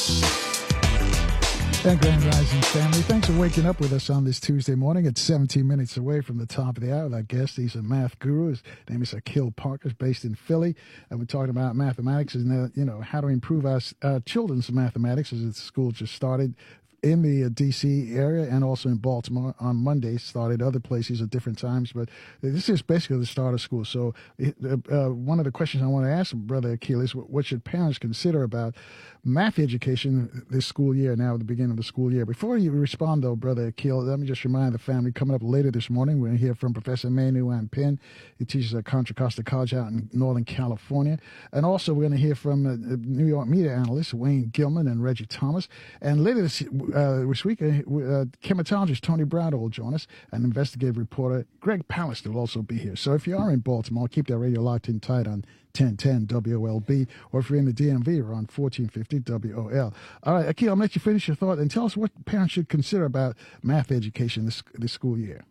And Grand Rising family, thanks for waking up with us on this Tuesday morning. It's 17 minutes away from the top of the hour. Our guest, he's a math guru. His name is Akil Parker, based in Philly. And we're talking about mathematics and, how to improve our children's mathematics as the school just started in the D.C. area and also in Baltimore on Monday. Started other places at different times, but this is basically the start of school. So one of the questions I want to ask Brother Akil is, what should parents consider about math education this school year, now at the beginning of the school year? Before you respond, though, Brother Akil, let me just remind the family, coming up later this morning, we're going to hear from Professor Manu Penn. He teaches at Contra Costa College out in Northern California. And also we're going to hear from New York media analysts Wayne Gilman and Reggie Thomas. And later this week, chematologist Tony Browder will join us, and investigative reporter Greg Pallister will also be here. So if you are in Baltimore, keep that radio locked in tight on 1010 WOLB, or if you're in the DMV, we're on 1450 WOL. All right, Akil, I'm going to let you finish your thought and tell us what parents should consider about math education this school year.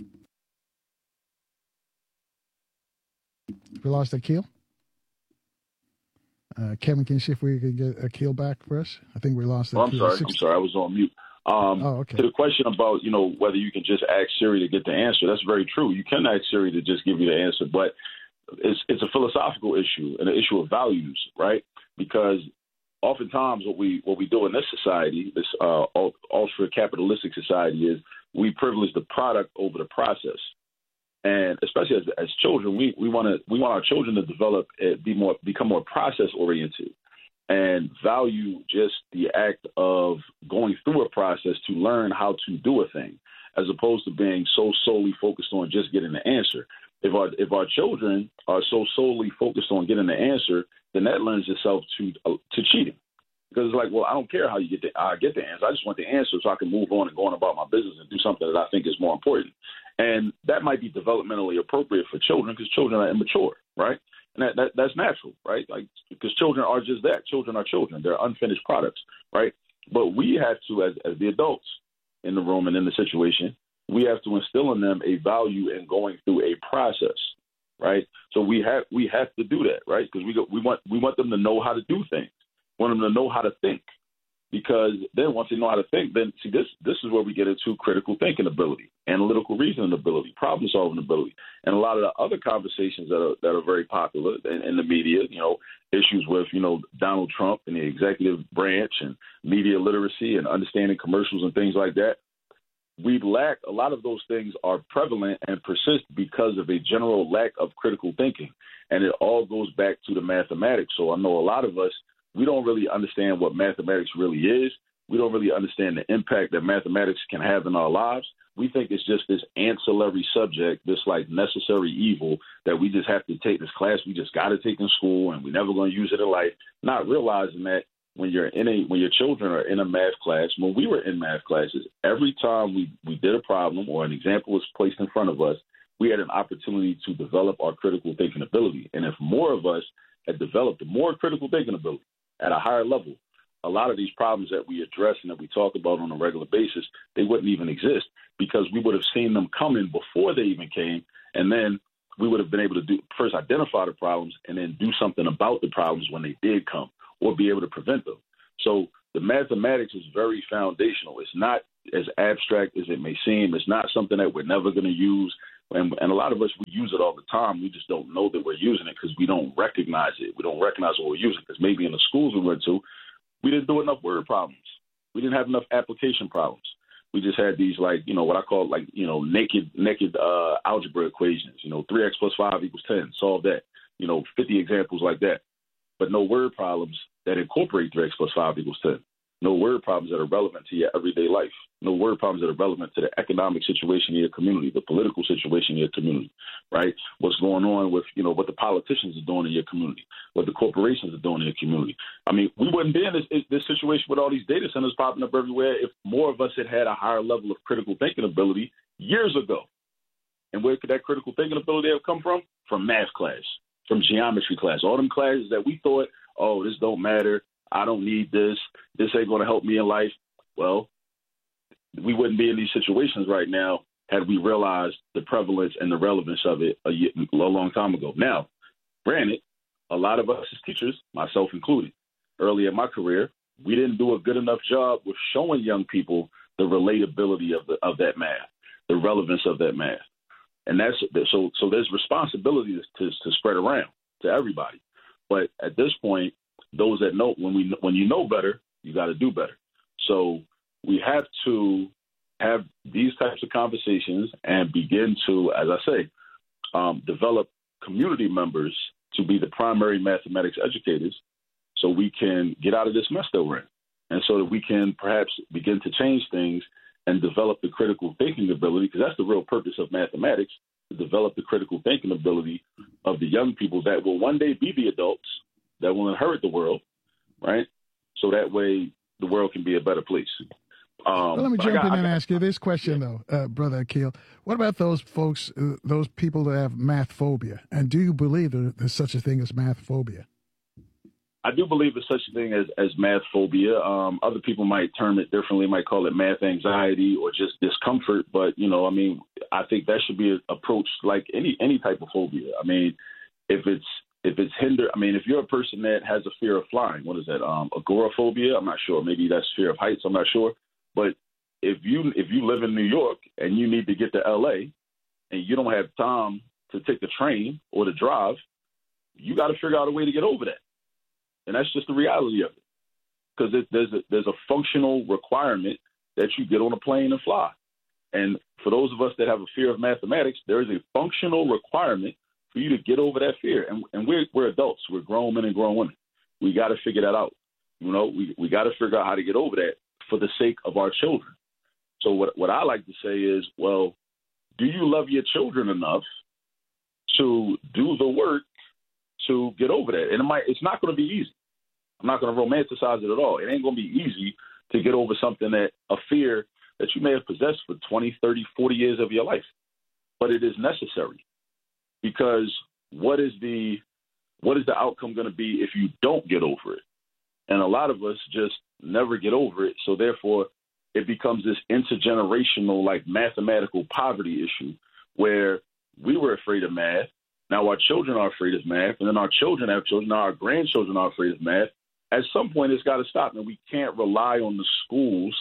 We lost Akil? Kevin, can you see if we can get Akil back for us? I think we lost Akil. I'm sorry. I was on mute. Okay. To the question about, whether you can just ask Siri to get the answer, that's very true. You can ask Siri to just give you the answer, but it's a philosophical issue and an issue of values, right? Because oftentimes what we do in this society, this ultra-capitalistic society, is we privilege the product over the process. And especially as children, we want our children to develop, become more process oriented, and value just the act of going through a process to learn how to do a thing, as opposed to being so solely focused on just getting the answer. If our children are so solely focused on getting the answer, then that lends itself to cheating. Because it's like, well, I don't care how you get the answer. I just want the answer so I can move on and go on about my business and do something that I think is more important. And that might be developmentally appropriate for children because children are immature, right? And that's natural, right? Like, because children are just that. Children are children. They're unfinished products, right? But we have to, as the adults in the room and in the situation, we have to instill in them a value in going through a process, right? So we have to do that, right? Because we want them to know how to do things. We want them to know how to think. Because then once they know how to think, then see, this is where we get into critical thinking ability, analytical reasoning ability, problem solving ability, and a lot of the other conversations that are very popular in the media, issues with, Donald Trump and the executive branch and media literacy and understanding commercials and things like that. We lack, a lot of those things are prevalent and persist because of a general lack of critical thinking. And it all goes back to the mathematics. So I know a lot of us, we don't really understand what mathematics really is. We don't really understand the impact that mathematics can have in our lives. We think it's just this ancillary subject, this like necessary evil that we just have to take, this class we just got to take in school and we're never going to use it in life, not realizing that when your children are in a math class, when we were in math classes, every time we did a problem or an example was placed in front of us, we had an opportunity to develop our critical thinking ability. And if more of us had developed a more critical thinking ability at a higher level, a lot of these problems that we address and that we talk about on a regular basis, they wouldn't even exist because we would have seen them coming before they even came. And then we would have been able to first identify the problems and then do something about the problems when they did come or be able to prevent them. So the mathematics is very foundational. It's not as abstract as it may seem. It's not something that we're never going to use. And a lot of us, we use it all the time. We just don't know that we're using it because we don't recognize it. We don't recognize what we're using because maybe in the schools we went to, we didn't do enough word problems. We didn't have enough application problems. We just had these what I call naked algebra equations, 3x plus 5 equals 10, solve that, 50 examples like that. But no word problems that incorporate 3x plus 5 equals 10. No word problems that are relevant to your everyday life. No word problems that are relevant to the economic situation in your community, the political situation in your community, right? What's going on with, what the politicians are doing in your community, what the corporations are doing in your community. I mean, we wouldn't be in this situation with all these data centers popping up everywhere if more of us had a higher level of critical thinking ability years ago. And where could that critical thinking ability have come from? From math class, from geometry class, all them classes that we thought, oh, this don't matter. I don't need this. This ain't going to help me in life. Well, we wouldn't be in these situations right now had we realized the prevalence and the relevance of it a long time ago. Now, granted, a lot of us as teachers, myself included, early in my career, we didn't do a good enough job with showing young people the relatability of that math, the relevance of that math. And so there's responsibility to spread around to everybody. But at this point, those that know, when you know better, you got to do better. So we have to have these types of conversations and begin to, as I say, develop community members to be the primary mathematics educators so we can get out of this mess that we're in. And so that we can perhaps begin to change things and develop the critical thinking ability, because that's the real purpose of mathematics, to develop the critical thinking ability of the young people that will one day be the adults that will inherit the world, right? So that way the world can be a better place. Well, let me jump in and ask you this question, though, Brother Akil. What about those folks, those people that have math phobia? And do you believe there's such a thing as math phobia? I do believe there's such a thing as math phobia. Other people might term it differently, might call it math anxiety or just discomfort. But, I think that should be approached like any type of phobia. I mean, if it's hinder, if you're a person that has a fear of flying, what is that? Agoraphobia? I'm not sure. Maybe that's fear of heights. I'm not sure. But if you live in New York and you need to get to L.A. and you don't have time to take the train or to drive, you got to figure out a way to get over that. And that's just the reality of it, because there's a functional requirement that you get on a plane and fly. And for those of us that have a fear of mathematics, there is a functional requirement for you to get over that fear. And we're adults. We're grown men and grown women. We got to figure that out. We got to figure out how to get over that for the sake of our children. So what I like to say is, well, do you love your children enough to do the work to get over that? And it's not going to be easy. I'm not going to romanticize it at all. It ain't going to be easy to get over a fear that you may have possessed for 20, 30, 40 years of your life. But it is necessary, because what is the outcome going to be if you don't get over it? And a lot of us just never get over it. So therefore, it becomes this intergenerational, like mathematical poverty issue where we were afraid of math. Now our children are afraid of math, and then our children have children. Now our grandchildren are afraid of math. At some point, it's got to stop, and we can't rely on the schools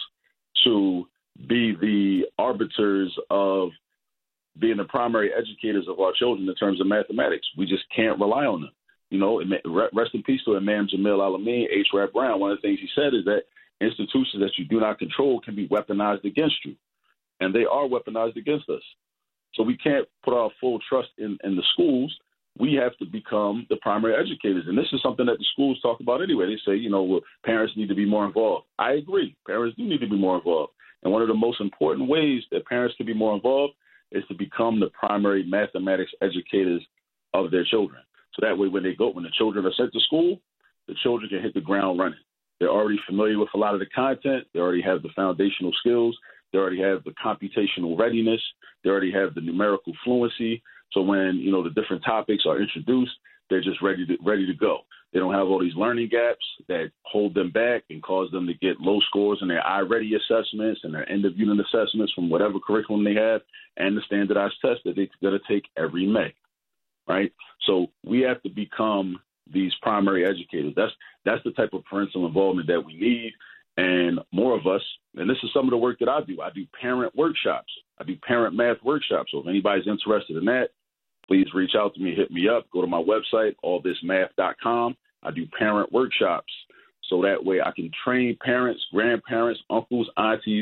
to be the arbiters of being the primary educators of our children in terms of mathematics. We just can't rely on them. Rest in peace to Imam Jamil Al-Amin, H. Rap Brown. One of the things he said is that institutions that you do not control can be weaponized against you, and they are weaponized against us. So we can't put our full trust in the schools. We have to become the primary educators. And this is something that the schools talk about anyway. They say, parents need to be more involved. I agree. Parents do need to be more involved. And one of the most important ways that parents can be more involved is to become the primary mathematics educators of their children. So that way, when the children are sent to school, the children can hit the ground running. They're already familiar with a lot of the content. They already have the foundational skills. They already have the computational readiness. They already have the numerical fluency. So when, the different topics are introduced, they're just ready to go. They don't have all these learning gaps that hold them back and cause them to get low scores in their iReady assessments and their end of unit assessments from whatever curriculum they have and the standardized test that they're going to take every May, right? So we have to become these primary educators. That's the type of parental involvement that we need. And more of us, and this is some of the work that I do. I do parent workshops. I do parent math workshops. So if anybody's interested in that, please reach out to me, hit me up, go to my website, allthismath.com. I do parent workshops. So that way I can train parents, grandparents, uncles, aunties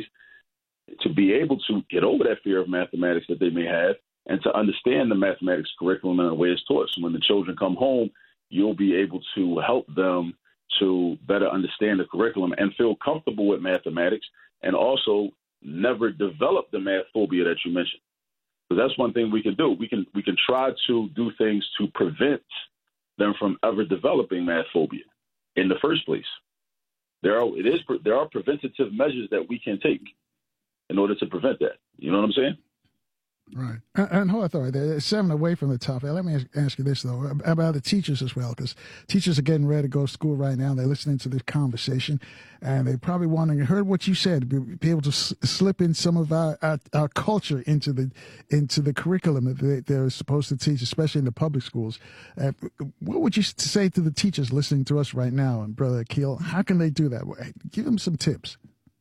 to be able to get over that fear of mathematics that they may have and to understand the mathematics curriculum and the way it's taught. So when the children come home, you'll be able to help them to better understand the curriculum and feel comfortable with mathematics and also never develop the math phobia that you mentioned. So that's one thing we can do. We can try to do things to prevent them from ever developing math phobia in the first place. There are preventative measures that we can take in order to prevent that. You know what I'm saying? Right. And hold on, thought there, 7 away from the top. Let me ask you this, though, about the teachers as well, because teachers are getting ready to go to school right now. They're listening to this conversation, and they're probably wondering, heard what you said, be able to slip in some of our culture into the curriculum that they're supposed to teach, especially in the public schools. What would you say to the teachers listening to us right now? And Brother Akil, how can they do that? Give them some tips.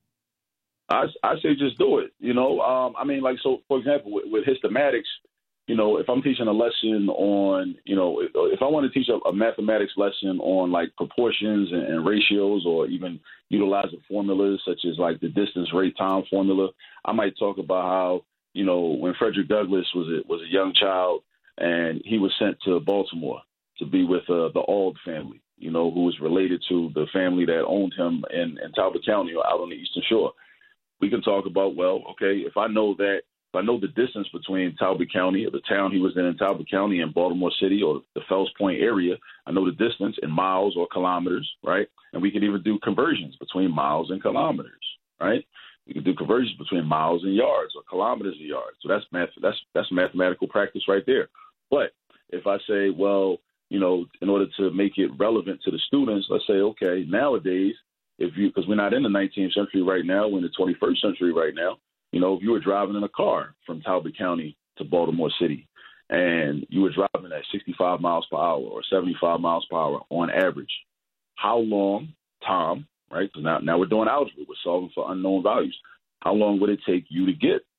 I say just do it. I mean, like, so, for example, with Histomatics, if I'm teaching a lesson on, if I want to teach a mathematics lesson on, like, proportions and ratios, or even utilizing formulas such as, like, the distance, rate, time formula, I might talk about how, when Frederick Douglass was a young child and he was sent to Baltimore to be with the Auld family, who was related to the family that owned him in Talbot County or out on the Eastern Shore. We can talk about, well, okay, if I know the distance between Talbot County, or the town he was in Talbot County, and Baltimore City or the Fells Point area, I know the distance in miles or kilometers, right? And we can even do conversions between miles and kilometers, right? We can do conversions between miles and yards, or kilometers and yards. So that's mathematical practice right there. But if I say, well, in order to make it relevant to the students, let's say, okay, nowadays, because we're not in the 19th century right now, we're in the 21st century right now. If you were driving in a car from Talbot County to Baltimore City, and you were driving at 65 miles per hour or 75 miles per hour on average, how long time, right? Because now we're doing algebra, we're solving for unknown values. How long would it take you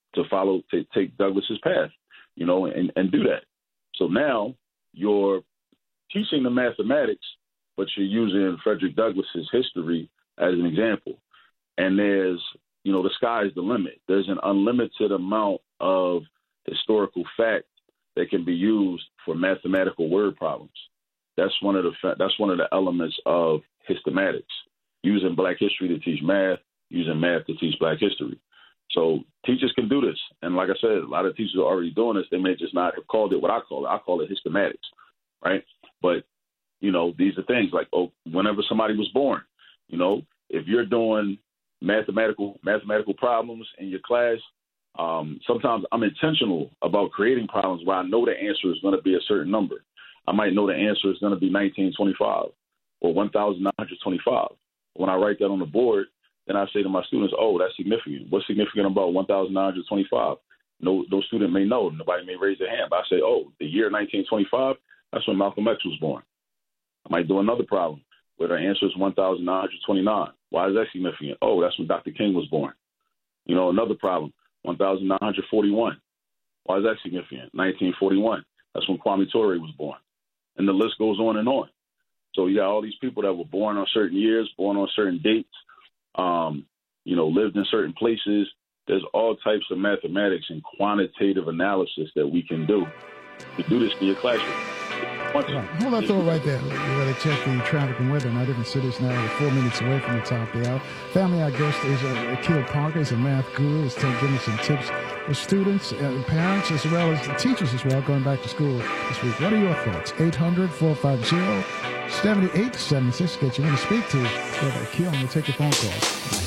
to take Douglas's path, and do that? So now you're teaching the mathematics, but you're using Frederick Douglass's history as an example. And there's, the sky is the limit. There's an unlimited amount of historical fact that can be used for mathematical word problems. That's one of the elements of Histomatics, using Black history to teach math, using math to teach Black history. So teachers can do this. And like I said, a lot of teachers are already doing this. They may just not have called it what I call it. I call it Histomatics, right? But, these are things like, whenever somebody was born, if you're doing mathematical problems in your class, sometimes I'm intentional about creating problems where I know the answer is going to be a certain number. I might know the answer is going to be 1925 or 1925. When I write that on the board, then I say to my students, oh, that's significant. What's significant about 1925? No student may know. Nobody may raise their hand. But I say, oh, the year 1925, that's when Malcolm X was born. I might do another problem where the answer is 1929. Why is that significant? Oh, that's when Dr. King was born. Another problem, 1941. Why is that significant? 1941. That's when Kwame Ture was born. And the list goes on and on. So you got all these people that were born on certain years, born on certain dates, lived in certain places. There's all types of mathematics and quantitative analysis that we can do. You do this in your classroom. Right. Hold that thought right there. We're going to check the traffic and weather in our different cities now. We're 4 minutes away from the top of the hour. Family, our guest is Akil Parker. He's a math guru. He's giving us some tips for students and parents as well as the teachers as well going back to school this week. What are your thoughts? 800-450-7876. Get you in to speak to Brother Akil, and we'll take your phone calls.